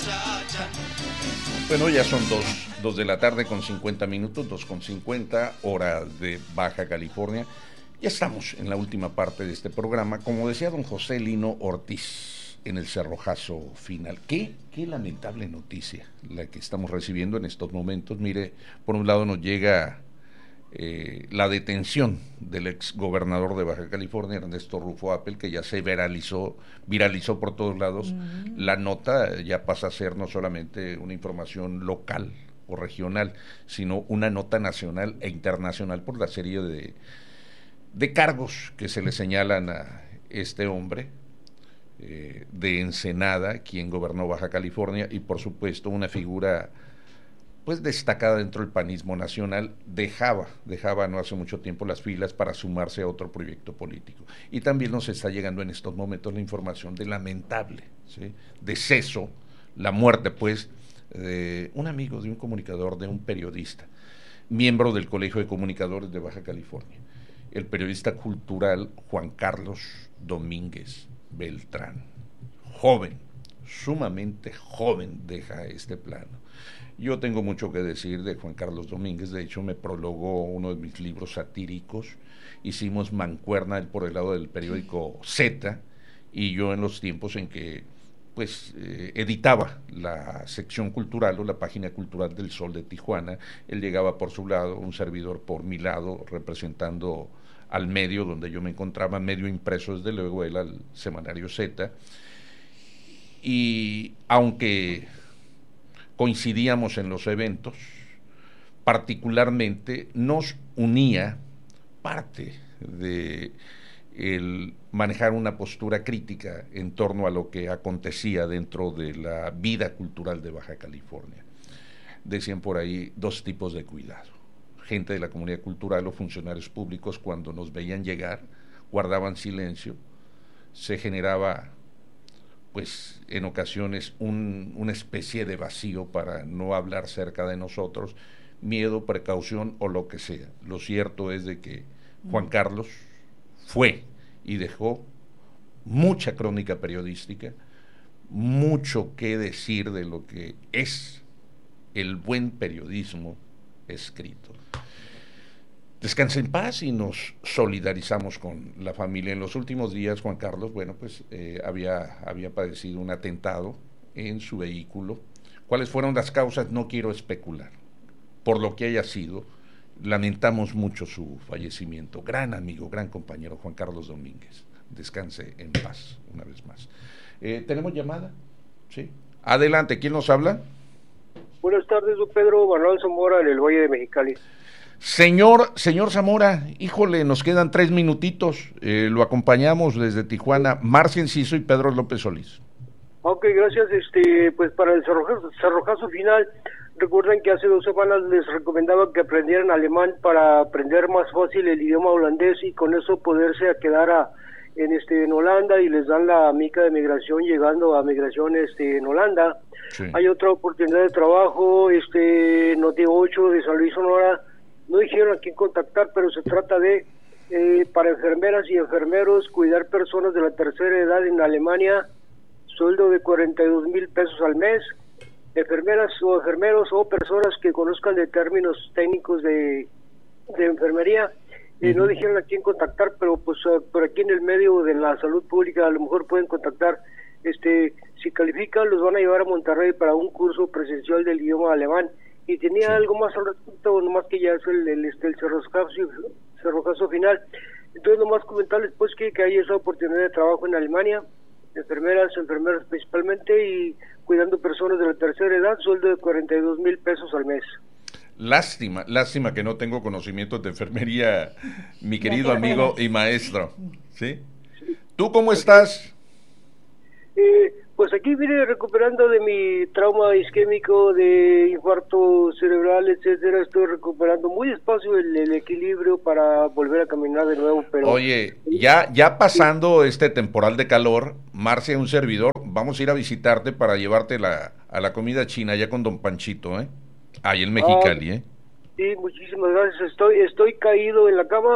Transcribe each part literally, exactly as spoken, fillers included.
Bueno, ya son dos, dos de la tarde con cincuenta minutos, dos con cincuenta, hora de Baja California. Ya estamos en la última parte de este programa. Como decía don José Lino Ortiz, en el cerrojazo final. Qué, qué lamentable noticia la que estamos recibiendo en estos momentos. Mire, por un lado nos llega eh, la detención del ex gobernador de Baja California, Ernesto Rufo Appel, que ya se viralizó, viralizó por todos lados. Mm. La nota ya pasa a ser no solamente una información local o regional, sino una nota nacional e internacional por la serie de, de cargos que se le señalan a este hombre eh, de Ensenada, quien gobernó Baja California, y por supuesto una figura pues destacada dentro del panismo nacional. Dejaba, dejaba no hace mucho tiempo las filas para sumarse a otro proyecto político. Y también nos está llegando en estos momentos la información de lamentable, ¿sí?, deceso, la muerte pues, de un amigo, de un comunicador, de un periodista, miembro del Colegio de Comunicadores de Baja California, el periodista cultural Juan Carlos Domínguez Beltrán. Joven, sumamente joven, deja este plano. Yo tengo mucho que decir de Juan Carlos Domínguez. De hecho me prologó uno de mis libros satíricos, hicimos mancuerna por el lado del periódico Z, y yo en los tiempos en que pues eh, editaba la sección cultural o la página cultural del Sol de Tijuana, él llegaba por su lado, un servidor por mi lado, representando al medio donde yo me encontraba, medio impreso desde luego, él al semanario Z, y aunque coincidíamos en los eventos, particularmente nos unía parte de el manejar una postura crítica en torno a lo que acontecía dentro de la vida cultural de Baja California. Decían por ahí dos tipos de cuidado: gente de la comunidad cultural o funcionarios públicos, cuando nos veían llegar guardaban silencio, se generaba pues en ocasiones un, una especie de vacío para no hablar cerca de nosotros, miedo, precaución o lo que sea. Lo cierto es de que Juan Carlos fue y dejó mucha crónica periodística, mucho que decir de lo que es el buen periodismo escrito. Descanse en paz y nos solidarizamos con la familia. En los últimos días, Juan Carlos, bueno, pues eh, había, había padecido un atentado en su vehículo. ¿Cuáles fueron las causas? No quiero especular. Por lo que haya sido, lamentamos mucho su fallecimiento. Gran amigo, gran compañero, Juan Carlos Domínguez. Descanse en paz, una vez más. Eh, ¿Tenemos llamada? Sí. Adelante, ¿quién nos habla? Buenas tardes, don Pedro. Manuel Zamora, en el Valle de Mexicali. Señor, señor Zamora, híjole, nos quedan tres minutitos, eh, lo acompañamos desde Tijuana, Marcia Enciso y Pedro López Solís. Ok, gracias. Este, pues para el cerrojazo, cerrojazo final, recuerden que hace dos semanas les recomendaba que aprendieran alemán para aprender más fácil el idioma holandés y con eso poderse a quedar a, en este en Holanda, y les dan la mica de migración llegando a migración este en Holanda. Sí. Hay otra oportunidad de trabajo, este Noti ocho de San Luis, Sonora. No dijeron a quién contactar, pero se trata de, eh, para enfermeras y enfermeros, cuidar personas de la tercera edad en Alemania, sueldo de cuarenta y dos mil pesos al mes, enfermeras o enfermeros o personas que conozcan de términos técnicos de, de enfermería. Eh, uh-huh. No dijeron a quién contactar, pero pues uh, por aquí en el medio de la salud pública a lo mejor pueden contactar. Este, si califican, los van a llevar a Monterrey para un curso presencial del idioma alemán. Y tenía sí. algo más al respecto, nomás que ya es el, el, este, el cerrojazo, cerrojazo final. Entonces, nomás comentarles pues que, que hay esa oportunidad de trabajo en Alemania, enfermeras, enfermeros principalmente, y cuidando personas de la tercera edad, sueldo de cuarenta y dos mil pesos al mes. Lástima, lástima que no tengo conocimientos de enfermería, mi querido amigo y maestro. ¿Sí? Sí. ¿Tú cómo estás? Eh, pues aquí vine recuperando de mi trauma isquémico, de infarto cerebral, etcétera. Estoy recuperando muy despacio el, el equilibrio para volver a caminar de nuevo. Pero oye, ya ya pasando sí. este temporal de calor, Marcia, un servidor, vamos a ir a visitarte para llevarte la, a la comida china ya con don Panchito, ¿eh? Ahí en Mexicali, ah, ¿eh? Sí, muchísimas gracias. Estoy estoy caído en la cama,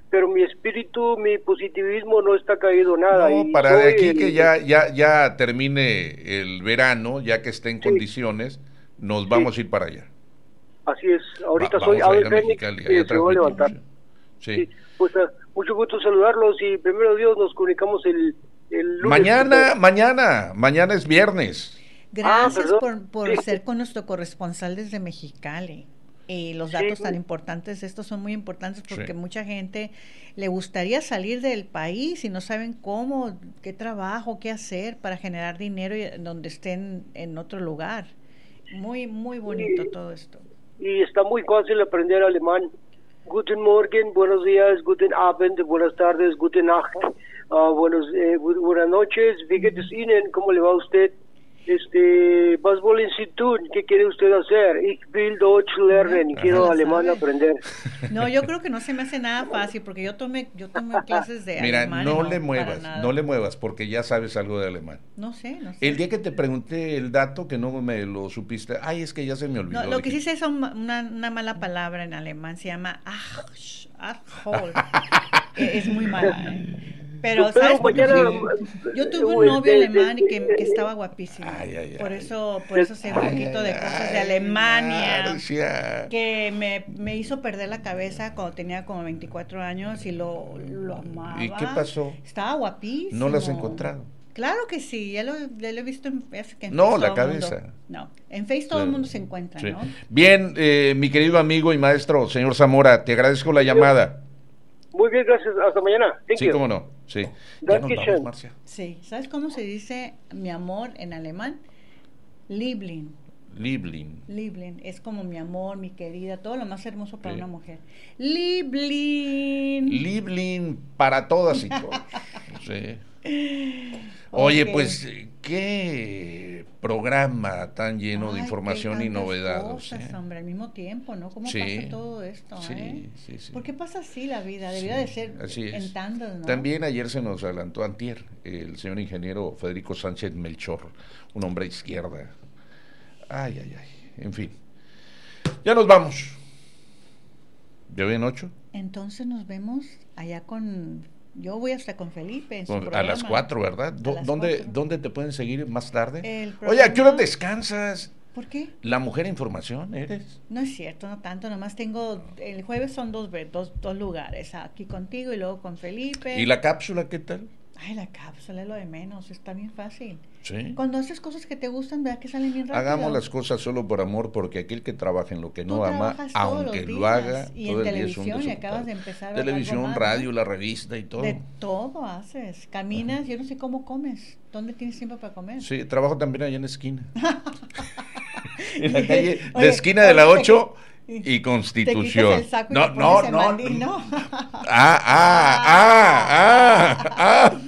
pero mi espíritu, mi positivismo no está caído nada. No, y para de aquí el, que ya, ya, ya termine el verano, ya que esté en sí. condiciones, nos vamos sí. a ir para allá. Así es, ahorita Va, soy Ave Fénix y se va a levantar. Sí. Sí. Pues uh, mucho gusto saludarlos y primero Dios nos comunicamos el, el lunes. Mañana, mañana, mañana es viernes. Gracias ah, por, por sí. ser con nuestro corresponsal desde Mexicali. Y los datos sí. tan importantes, estos son muy importantes porque sí. mucha gente le gustaría salir del país y no saben cómo, qué trabajo, qué hacer para generar dinero y donde estén en otro lugar. Muy, muy bonito sí. todo esto. Y está muy fácil aprender alemán. Guten Morgen, buenos días, guten Abend, buenas tardes, gute Nacht, uh, buenos, eh, bu buenas noches, wie geht es Ihnen, ¿cómo le va a usted? Este, was wollen Sie tun? ¿Qué quiere usted hacer? Ich will Deutsch lernen, no, quiero alemán sabe. aprender. No, yo creo que no se me hace nada fácil porque yo tomé, yo tomé clases de Mira, alemán. Mira, no, no le muevas, no le muevas porque ya sabes algo de alemán. No sé, no sé. El día que te pregunté el dato que no me lo supiste, ay, es que ya se me olvidó. No, lo que sí sé es una, una mala palabra en alemán, se llama ach, achhol. Es muy mala, ¿eh? Pero, ¿sabes? Mañana, yo tuve un novio alemán que, que estaba guapísimo. Ay, ay, por eso por eso sé un poquito de cosas de Alemania. Marcia. Que me, me hizo perder la cabeza cuando tenía como veinticuatro años y lo, lo amaba. ¿Y qué pasó? Estaba guapísimo. ¿No lo has encontrado? Claro que sí, ya lo, ya lo he visto en, en No, Face la cabeza. No, en Face todo el mundo se encuentra, sí. ¿no? Bien, eh, mi querido amigo y maestro, señor Zamora, te agradezco la llamada. Muy bien, gracias. Hasta mañana. Thank sí, you. cómo no. Sí. Ya nos vamos, Marcia. Sí. ¿Sabes cómo se dice mi amor en alemán? Liebling. Liebling. Liebling. Es como mi amor, mi querida, todo lo más hermoso para sí. una mujer. Liebling. Liebling para todas y todos. Sí. Oye, okay. pues, qué programa tan lleno Ay, de información y novedades. Cosas, ¿eh? hombre, al mismo tiempo, ¿no? ¿Cómo sí, pasa todo esto? Sí, eh? sí, sí. ¿Por qué pasa así la vida? Debería sí, de ser así es. en tandas, ¿no? También ayer se nos adelantó antier el señor ingeniero Federico Sánchez Melchor, un hombre de izquierda. Ay, ay, ay. En fin. Ya nos vamos. ¿Ya ven ocho? Entonces nos vemos allá con... Yo voy hasta con Felipe en su a programa. las cuatro, ¿verdad? las ¿Dónde, cuatro. ¿Dónde te pueden seguir más tarde? El programa... Oye, ¿a qué hora descansas? ¿Por qué? La mujer información eres. No es cierto, no tanto, nomás tengo, el jueves son dos, dos, dos lugares, aquí contigo y luego con Felipe. ¿Y la cápsula qué tal? Ay, la cápsula es lo de menos, está bien fácil. Sí. Cuando haces cosas que te gustan, ¿verdad que salen bien rápido? Hagamos las cosas solo por amor, porque aquel que trabaja en lo que no ama, aunque lo haga, y todo en el día televisión, es un y acabas de empezar televisión, algo radio, la revista y todo. De todo haces, caminas, yo no sé cómo comes, ¿dónde tienes tiempo para comer? Sí, trabajo también allá en la esquina. En la calle, oye, la esquina de la ocho y Constitución. Y no, no, no. Mandil, ¿no? Ah, ah, ah, ah,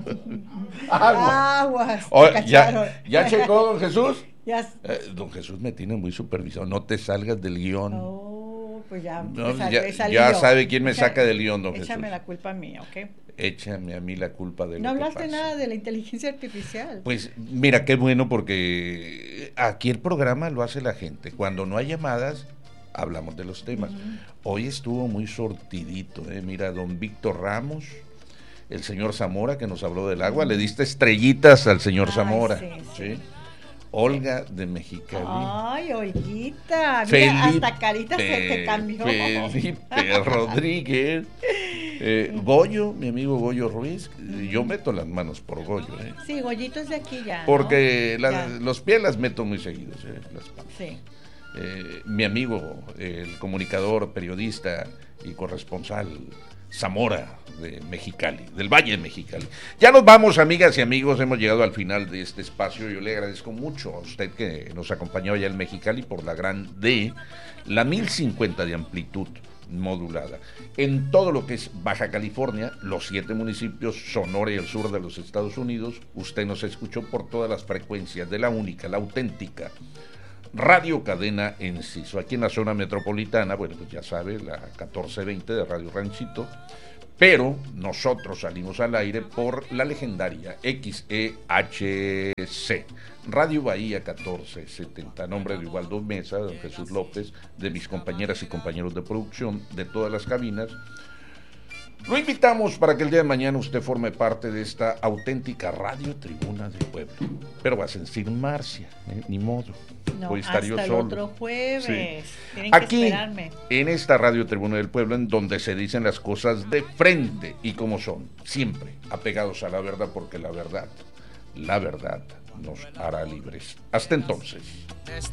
ah. Aguas. Oh, ¿ya, ¿Ya checó, don Jesús? Ya. Eh, don Jesús me tiene muy supervisado. No te salgas del guión. Oh, pues ya. No, sal, ya, ya sabe quién me Echa, saca del guión, don échame Jesús. Échame la culpa mía, ¿ok? Échame a mí la culpa de lo No que hablaste pasa. nada de la inteligencia artificial. Pues mira, qué bueno, porque aquí el programa lo hace la gente. Cuando no hay llamadas, hablamos de los temas. Uh-huh. Hoy estuvo muy sortidito, ¿eh? Mira, don Víctor Ramos, el señor Zamora, que nos habló del agua, uh-huh. Le diste estrellitas al señor Ay, Zamora. Sí, sí. ¿Sí? Olga de Mexicali. Ay, Olguita. Mira, hasta carita se te cambió. Felipe Rodríguez. Eh, Goyo, mi amigo Goyo Ruiz. Yo meto las manos por Goyo. ¿eh? Sí, Goyito es de aquí ya. Porque ¿no? la, ya. los pies las meto muy seguidos. ¿eh? Las sí. Eh, mi amigo, el comunicador, periodista y corresponsal Zamora de Mexicali, del Valle de Mexicali. Ya nos vamos, amigas y amigos, hemos llegado al final de este espacio. Yo le agradezco mucho a usted que nos acompañó allá en Mexicali por la gran D, la mil cincuenta de amplitud modulada. En todo lo que es Baja California, los siete municipios, Sonora y el sur de los Estados Unidos, usted nos escuchó por todas las frecuencias de la única, la auténtica Radio Cadena Enciso. Aquí en la zona metropolitana, bueno, pues ya sabe, la catorce veinte de Radio Ranchito, pero nosotros salimos al aire por la legendaria X E H C, Radio Bahía catorce setenta, nombre de Ubaldo Mesa, don Jesús López, de mis compañeras y compañeros de producción, de todas las cabinas. Lo invitamos para que el día de mañana usted forme parte de esta auténtica Radio Tribuna del Pueblo. Pero va a sentir Marcia, ¿eh? Ni modo. No, voy a estar hasta yo el solo. otro jueves. Sí. Tienen que Aquí, esperarme. en esta Radio Tribuna del Pueblo, en donde se dicen las cosas de frente y como son, siempre apegados a la verdad, porque la verdad, la verdad nos hará libres. Hasta entonces.